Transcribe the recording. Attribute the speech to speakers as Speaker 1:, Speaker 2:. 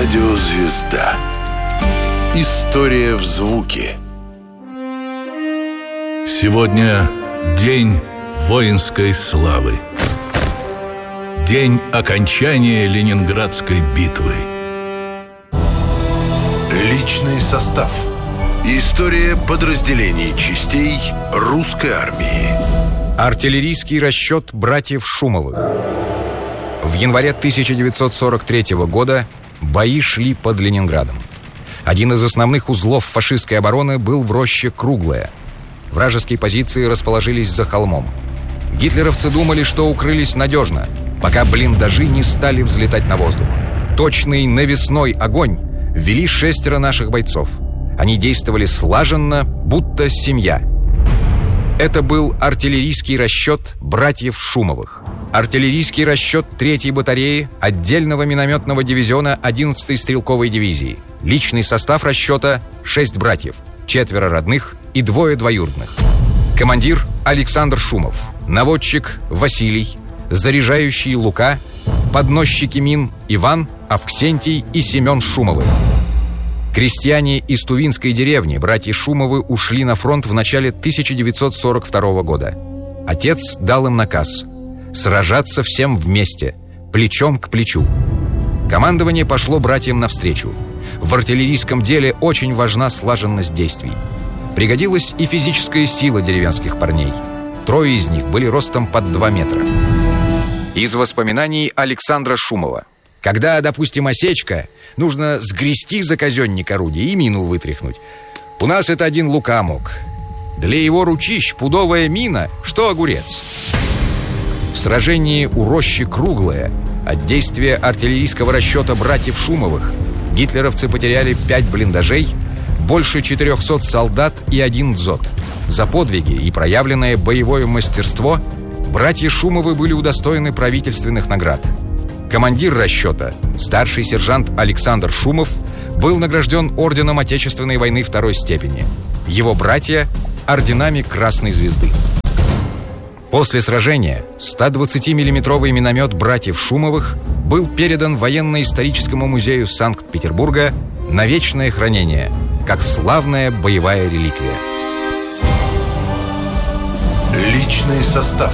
Speaker 1: Радиозвезда. История в звуке.
Speaker 2: Сегодня день воинской славы. День окончания Ленинградской битвы.
Speaker 1: Личный состав. История подразделений частей русской армии.
Speaker 3: Артиллерийский расчет братьев Шумовых. В январе 1943 года бои шли под Ленинградом. Один из основных узлов фашистской обороны был в роще Круглая. Вражеские позиции расположились за холмом. Гитлеровцы думали, что укрылись надежно, пока блиндажи не стали взлетать на воздух. Точный навесной огонь вели 6 наших бойцов. Они действовали слаженно, будто семья. Это был артиллерийский расчет братьев Шумовых. Артиллерийский расчет 3-й батареи отдельного минометного дивизиона 11-й стрелковой дивизии. Личный состав расчета 6 братьев, 4 родных и 2 двоюродных. Командир Александр Шумов, наводчик Василий, заряжающий Лука, подносчики мин Иван, Авксентий и Семен Шумовы. Крестьяне из Тувинской деревни, братья Шумовы, ушли на фронт в начале 1942 года. Отец дал им наказ сражаться всем вместе, плечом к плечу. Командование пошло братьям навстречу. В артиллерийском деле очень важна слаженность действий. Пригодилась и физическая сила деревенских парней. 3 из них были ростом под 2 метра. Из воспоминаний Александра Шумова. Когда, допустим, осечка, нужно сгрести за казенник орудие и мину вытряхнуть. У нас это один Лука мог. Для его ручищ пудовая мина, что огурец. В сражении у рощи Круглая от действия артиллерийского расчета братьев Шумовых гитлеровцы потеряли 5 блиндажей, больше 400 солдат и 1 дзот. За подвиги и проявленное боевое мастерство братья Шумовы были удостоены правительственных наград. Командир расчета, старший сержант Александр Шумов, был награжден орденом Отечественной войны 2-й степени. Его братья – орденами Красной Звезды. После сражения 120-миллиметровый миномет братьев Шумовых был передан Военно-историческому музею Санкт-Петербурга на вечное хранение, как славная боевая реликвия.
Speaker 1: Личный состав.